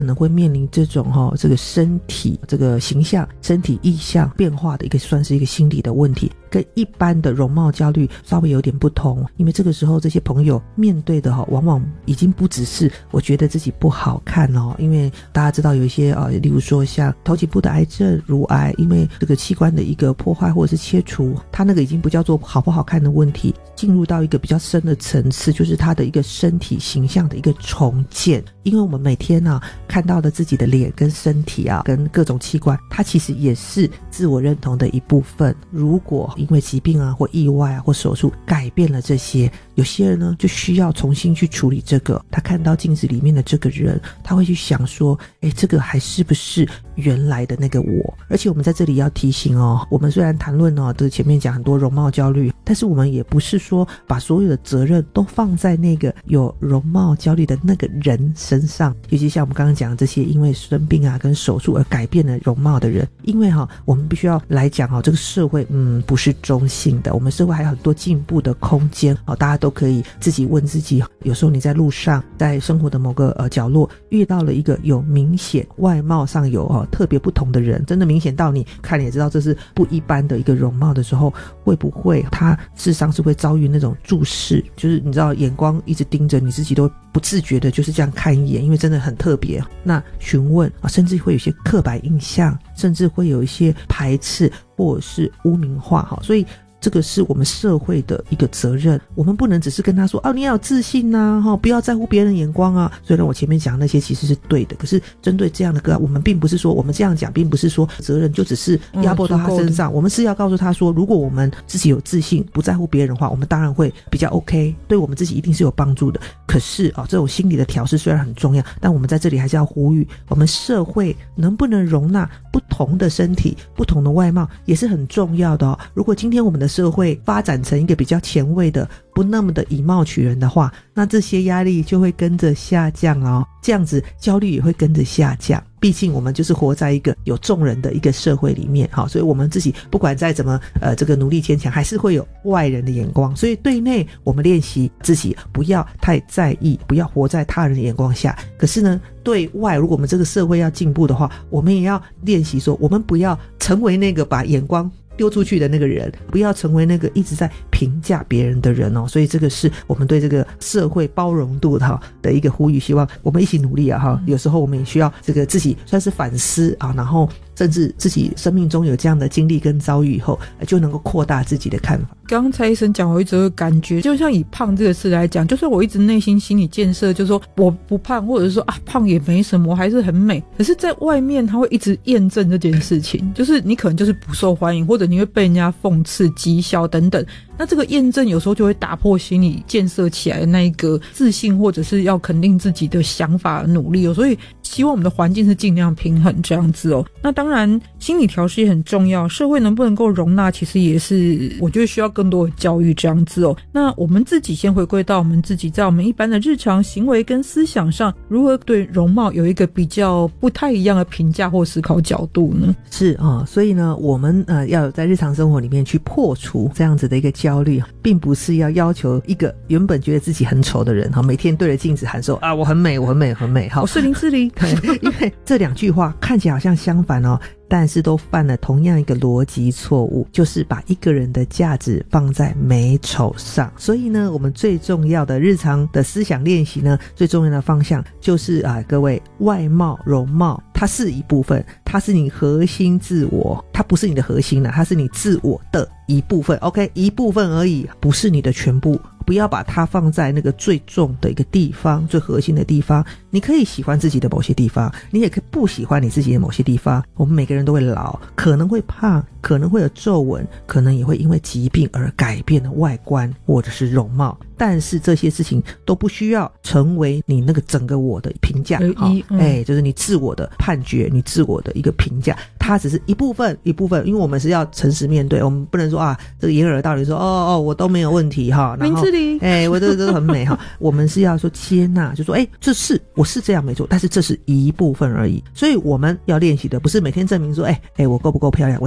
可能会面临这种这个身体这个形象身体意象变化的算是一个心理的问题，跟一般的容貌焦虑稍微有点不同。因为这个时候这些朋友面对的往往已经不只是我觉得自己不好看因为大家知道有一些例如说像头颈部的癌症、乳癌，因为这个器官的一个破坏或者是切除，它那个已经不叫做好不好看的问题，进入到一个比较深的层次，就是它的一个身体形象的一个重建。因为我们每天看到的自己的脸跟身体跟各种器官，它其实也是自我认同的一部分。如果因为疾病或意外或手术改变了这些，有些人呢就需要重新去处理这个。他看到镜子里面的这个人，他会去想说这个还是不是原来的那个我。而且我们在这里要提醒我们虽然谈论这前面讲很多容貌焦虑，但是我们也不是说把所有的责任都放在那个有容貌焦虑的那个人身上。尤其像我们刚刚讲的这些因为生病跟手术而改变了容貌的人，因为我们必须要来讲这个社会不是中性的，我们社会还有很多进步的空间大家都可以自己问自己，有时候你在路上在生活的某个角落遇到了一个有明显外貌上有特别不同的人，真的明显到你看你也知道这是不一般的一个容貌的时候，会不会他事实上是会遭遇那种注视，就是你知道眼光一直盯着你，自己都不自觉的就是这样看一眼，因为真的很特别。那询问甚至会有一些刻板印象，甚至会有一些排斥或者是污名化所以这个是我们社会的一个责任，我们不能只是跟他说你要有自信不要在乎别人眼光虽然我前面讲那些其实是对的，可是针对这样的个案，我们并不是说我们这样讲并不是说责任就只是压迫到他身上，我们是要告诉他说，如果我们自己有自信不在乎别人的话，我们当然会比较 OK， 对我们自己一定是有帮助的。可是这种心理的调试虽然很重要，但我们在这里还是要呼吁，我们社会能不能容纳不同的身体不同的外貌也是很重要的如果今天我们的社会发展成一个比较前卫的不那么的以貌取人的话，那这些压力就会跟着下降这样子焦虑也会跟着下降。毕竟我们就是活在一个有众人的一个社会里面所以我们自己不管再怎么这个努力坚强，还是会有外人的眼光。所以对内我们练习自己不要太在意，不要活在他人的眼光下。可是呢对外，如果我们这个社会要进步的话，我们也要练习说，我们不要成为那个把眼光丢出去的那个人，不要成为那个一直在评价别人的人所以这个是我们对这个社会包容度的一个呼吁，希望我们一起努力有时候我们也需要这个自己算是反思然后甚至自己生命中有这样的经历跟遭遇以后，就能够扩大自己的看法。 刚刚蔡医生讲，我一直有感觉，就像以胖这个事来讲，就是我一直内心心理建设，就是说我不胖，或者是说胖也没什么，我还是很美。可是在外面他会一直验证这件事情，就是你可能就是不受欢迎，或者你会被人家讽刺讥笑等等。那这个验证有时候就会打破心理建设起来的那一个自信，或者是要肯定自己的想法努力所以希望我们的环境是尽量平衡这样子那当然心理调试也很重要，社会能不能够容纳其实也是我觉得需要更多的教育这样子那我们自己先回归到我们自己，在我们一般的日常行为跟思想上，如何对容貌有一个比较不太一样的评价或思考角度呢？ 是所以呢我们要在日常生活里面去破除这样子的一个焦虑，并不是要求一个原本觉得自己很丑的人每天对着镜子喊说我很美我很美很美我是林志玲因为这两句话看起来好像相反但是都犯了同样一个逻辑错误，就是把一个人的价值放在美丑上。所以呢我们最重要的日常的思想练习呢，最重要的方向就是各位，外貌容貌它是一部分，它是你核心自我，它不是你的核心它是你自我的一部分 OK， 一部分而已，不是你的全部。不要把它放在那个最重的一个地方，最核心的地方。你可以喜欢自己的某些地方，你也可以不喜欢你自己的某些地方。我们每个人都会老，可能会胖，可能会有皱纹，可能也会因为疾病而改变的外观或者是容貌，但是这些事情都不需要成为你那个整个我的评价就是你自我的判决，你自我的一个评价，它只是一部分一部分。因为我们是要诚实面对，我们不能说这个掩耳盗铃说我都没有问题然后我这都很美我们是要说接纳，就说这是我是这样没错，但是这是一部分而已。所以我们要练习的不是每天证明说我够不够漂亮，我现在这样好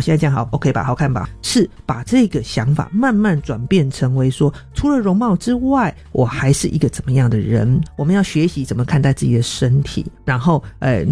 好 OK 吧，好看吧，是把这个想法慢慢转变成为说，除了容貌之外，我还是一个怎么样的人，我们要学习怎么看待自己的身体，然后